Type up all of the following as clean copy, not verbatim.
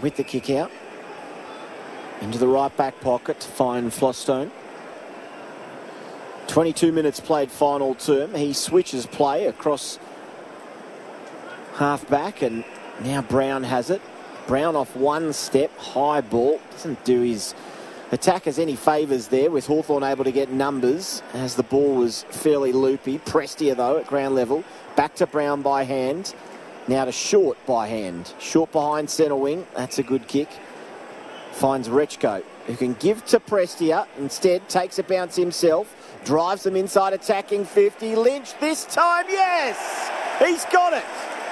with the kick out. Into the right back pocket to find Flostone. 22 minutes played final term. He switches play across half back, and now Brown has it. Brown off one step, high ball. Doesn't do his attackers any favours there, with Hawthorn able to get numbers as the ball was fairly loopy. Prestia, though, at ground level. Back to Brown by hand. Now to Short by hand. Short behind centre wing. That's a good kick. Finds Rechko, who can give to Prestia. Instead, takes a bounce himself. Drives them inside attacking 50. Lynch this time, yes! He's got it!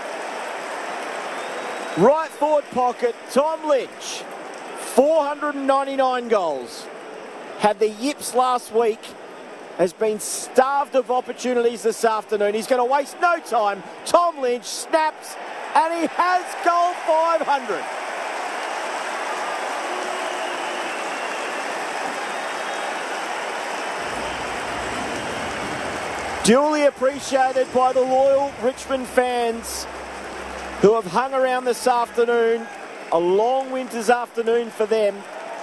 Right forward pocket, Tom Lynch. 499 goals. Had the yips last week. Has been starved of opportunities this afternoon. He's going to waste no time. Tom Lynch snaps, and he has goal 500. Duly appreciated by the loyal Richmond fans who have hung around this afternoon. A long winter's afternoon for them.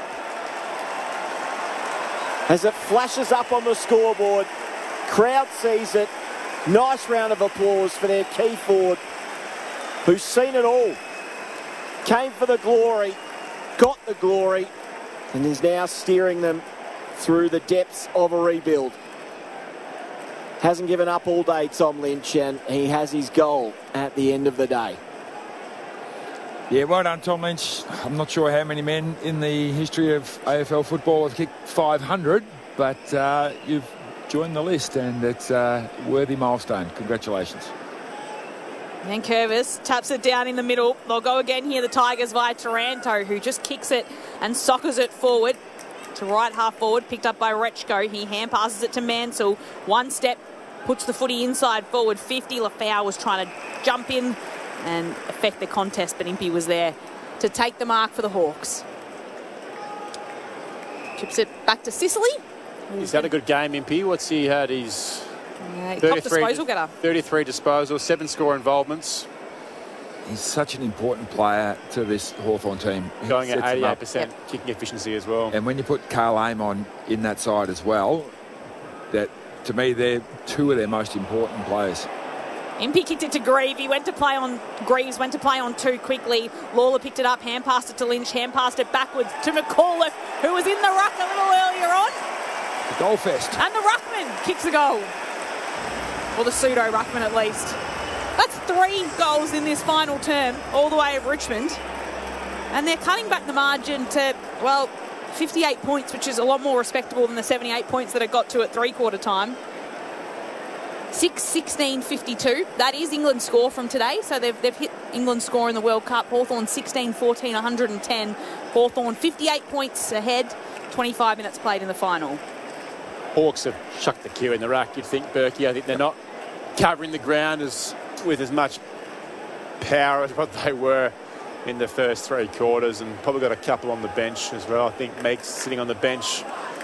As it flashes up on the scoreboard, crowd sees it. Nice round of applause for their key forward, who's seen it all. Came for the glory, got the glory, and is now steering them through the depths of a rebuild. Hasn't given up all day, Tom Lynch, and he has his goal at the end of the day. Yeah, well done, Tom Lynch. I'm not sure how many men in the history of AFL football have kicked 500, but you've joined the list, and it's a worthy milestone. Congratulations. And Curvis taps it down in the middle. They'll go again here, the Tigers, via Taranto, who just kicks it and soccers it forward to right half forward, picked up by Rechko. He hand passes it to Mansell. One step, puts the footy inside forward 50. Lafau was trying to jump in and affect the contest, but Impey was there to take the mark for the Hawks. Chips it back to Sicily. He's had a good game, Impey. What's he had? He's top disposal getter. 33 disposals, 7 score involvements. He's such an important player to this Hawthorn team. Going at 88% kicking efficiency as well. And when you put Carl Aim on in that side as well, that to me they're two of their most important players. Impey kicked it to Greaves. Greaves went to play on 2 quickly. Lawler picked it up, hand passed it to Lynch, hand passed it backwards to McAuliffe, who was in the ruck a little earlier on. The goal fest. And the ruckman kicks a goal. Or the pseudo ruckman at least. That's 3 goals in this final term, all the way of Richmond. And they're cutting back the margin to, 58 points, which is a lot more respectable than the 78 points that it got to at three-quarter time. 6-16-52. That is England's score from today. So they've hit England's score in the World Cup. Hawthorn 16-14, 110. Hawthorn 58 points ahead. 25 minutes played in the final. Hawks have chucked the queue in the rack, you'd think, Berkey. I think they're not covering the ground with as much power as what they were in the first 3 quarters, and probably got a couple on the bench as well. I think Meeks sitting on the bench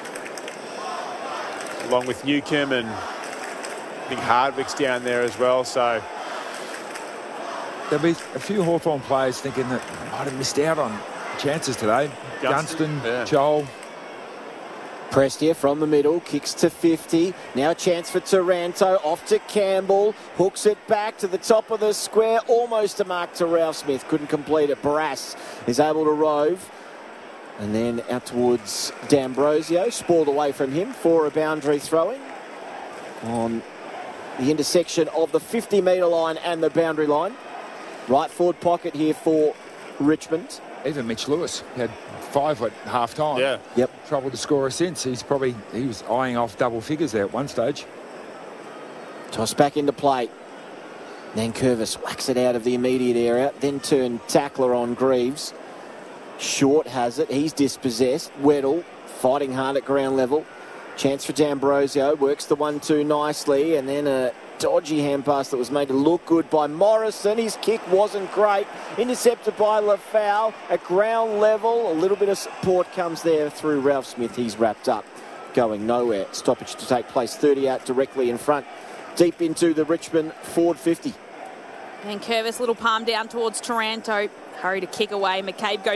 along with Newcomb, and I think Hardwick's down there as well. So there'll be a few Hawthorn players thinking that they might have missed out on chances today. Gunston, Joel. Prestia from the middle, kicks to 50. Now a chance for Taranto, off to Campbell, hooks it back to the top of the square, almost a mark to Ralph Smith, couldn't complete it. Barras is able to rove, and then out towards D'Ambrosio, spoiled away from him for a boundary throw-in on the intersection of the 50-metre line and the boundary line. Right forward pocket here for Richmond. Even Mitch Lewis had 5 at half-time. Yeah. Yep. Trouble to score since. He was eyeing off double figures there at one stage. Toss back into play. Nankervis whacks it out of the immediate area, then turn tackler on Greaves. Short has it. He's dispossessed. Weddle fighting hard at ground level. Chance for D'Ambrosio. Works the 1-2 nicely, and then a dodgy hand pass that was made to look good by Morrison. His kick wasn't great. Intercepted by Lafau at ground level. A little bit of support comes there through Ralph Smith. He's wrapped up, going nowhere. Stoppage to take place. 30 out directly in front. Deep into the Richmond forward 50. And Curvis, little palm down towards Taranto. Hurry to kick away. McCabe goes